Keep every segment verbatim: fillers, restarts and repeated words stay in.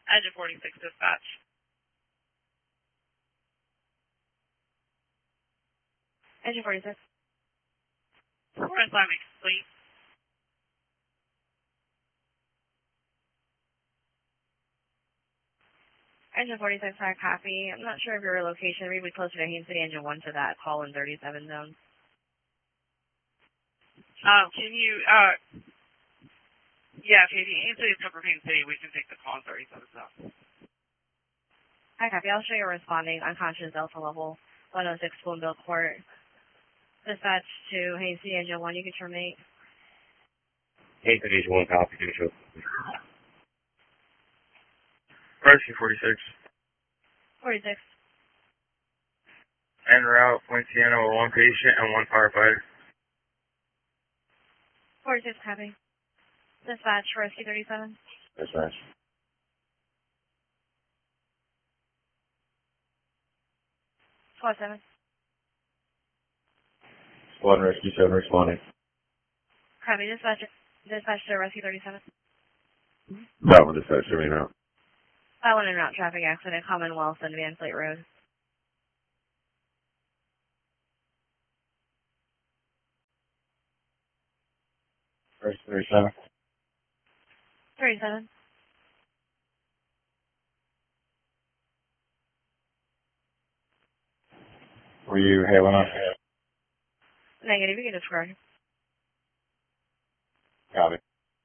Engine forty-six dispatch. Engine forty-six. Four assignment complete. Engine forty-six, high copy. I'm not sure of your location. Maybe closer to Haines City, engine one to that call in thirty-seven zone. Um, can you, uh, yeah, if you Haines City is covered Haines City, we can take the call in thirty-seven zone. High copy. I'll show you responding unconscious Delta level one oh six Bloomville Court. Dispatch to Haines City, engine one. You can terminate. Haines City, engine one, copy. Do show. Rescue forty-six. forty-six. En route, Poinciana with one patient and one firefighter. forty-six, copy. Dispatch, rescue thirty-seven. Dispatch. Squad seven. Squad rescue seven responding. Copy. Dispatch, dispatch to rescue thirty-seven. That one dispatch, I mean out. That one in route traffic accident, Commonwealth and Van Slate Road. Rescue thirty-seven. thirty-seven. Were you hailing us? Negative, you can discard. Copy.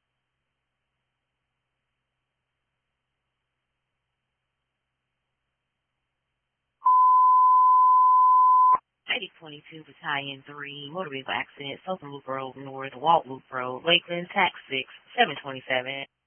eighty twenty-two Battalion three, motor vehicle accident, Southern Loop Road North, Walt Loop Road, Lakeland, Tax six, seven twenty-seven.